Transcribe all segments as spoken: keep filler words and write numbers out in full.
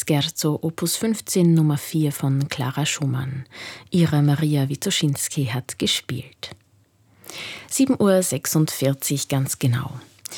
Scherzo Opus fünfzehn Nummer vier von Clara Schumann. Ira Maria Witoschinski hat gespielt. sieben Uhr sechsundvierzig ganz genau.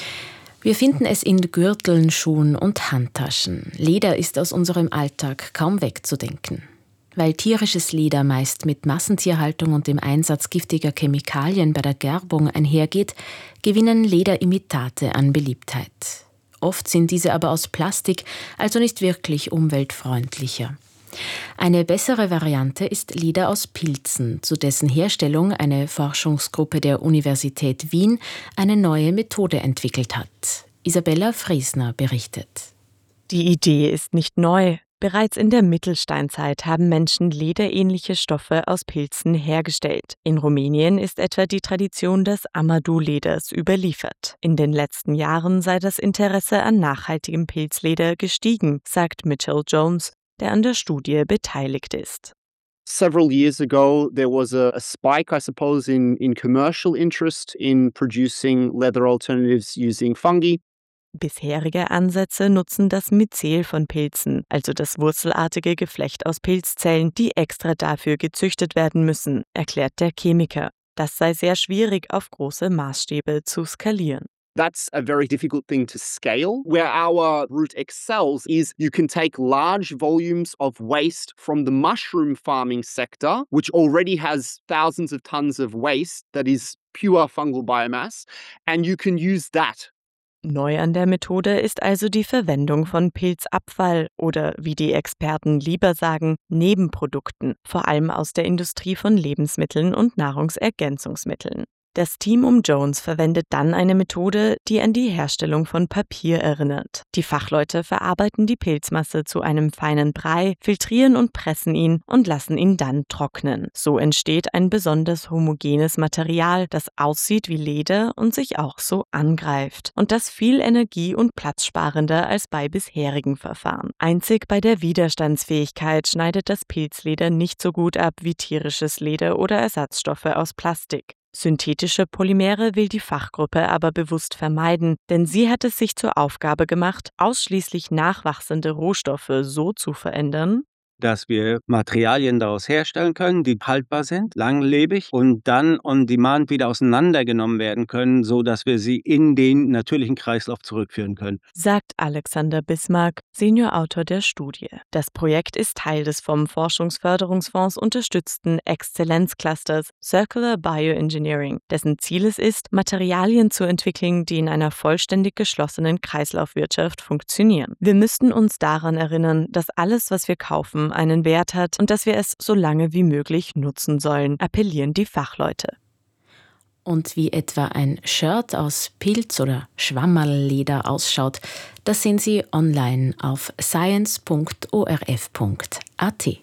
Wir finden es in Gürteln, Schuhen und Handtaschen. Leder ist aus unserem Alltag kaum wegzudenken. Weil tierisches Leder meist mit Massentierhaltung und dem Einsatz giftiger Chemikalien bei der Gerbung einhergeht, gewinnen Lederimitate an Beliebtheit. Oft sind diese aber aus Plastik, also nicht wirklich umweltfreundlicher. Eine bessere Variante ist Leder aus Pilzen, zu dessen Herstellung eine Forschungsgruppe der Universität Wien eine neue Methode entwickelt hat. Isabella Friesner berichtet. Die Idee ist nicht neu. Bereits in der Mittelsteinzeit haben Menschen lederähnliche Stoffe aus Pilzen hergestellt. In Rumänien ist etwa die Tradition des Amadou-Leders überliefert. In den letzten Jahren sei das Interesse an nachhaltigem Pilzleder gestiegen, sagt Mitchell Jones, der an der Studie beteiligt ist. Several years ago, there was a, a spike, I suppose, in, in commercial interest in producing leather alternatives using fungi. Bisherige Ansätze nutzen das Myzel von Pilzen, also das wurzelartige Geflecht aus Pilzzellen, die extra dafür gezüchtet werden müssen, erklärt der Chemiker. Das sei sehr schwierig, auf große Maßstäbe zu skalieren. That's a very difficult thing to scale. Where our route excels is you can take large volumes of waste from the mushroom farming sector, which already has thousands of tons of waste that is pure fungal biomass, and you can use that. Neu an der Methode ist also die Verwendung von Pilzabfall oder, wie die Experten lieber sagen, Nebenprodukten, vor allem aus der Industrie von Lebensmitteln und Nahrungsergänzungsmitteln. Das Team um Jones verwendet dann eine Methode, die an die Herstellung von Papier erinnert. Die Fachleute verarbeiten die Pilzmasse zu einem feinen Brei, filtrieren und pressen ihn und lassen ihn dann trocknen. So entsteht ein besonders homogenes Material, das aussieht wie Leder und sich auch so angreift. Und das viel energie- und platzsparender als bei bisherigen Verfahren. Einzig bei der Widerstandsfähigkeit schneidet das Pilzleder nicht so gut ab wie tierisches Leder oder Ersatzstoffe aus Plastik. Synthetische Polymere will die Fachgruppe aber bewusst vermeiden, denn sie hat es sich zur Aufgabe gemacht, ausschließlich nachwachsende Rohstoffe so zu verändern, dass wir Materialien daraus herstellen können, die haltbar sind, langlebig und dann on demand wieder auseinandergenommen werden können, sodass wir sie in den natürlichen Kreislauf zurückführen können, sagt Alexander Bismarck, Seniorautor der Studie. Das Projekt ist Teil des vom Forschungsförderungsfonds unterstützten Exzellenzclusters Circular Bioengineering, dessen Ziel es ist, Materialien zu entwickeln, die in einer vollständig geschlossenen Kreislaufwirtschaft funktionieren. Wir müssten uns daran erinnern, dass alles, was wir kaufen, einen Wert hat und dass wir es so lange wie möglich nutzen sollen, appellieren die Fachleute. Und wie etwa ein Shirt aus Pilz- oder Schwammerleder ausschaut, das sehen Sie online auf science punkt o r f punkt a t.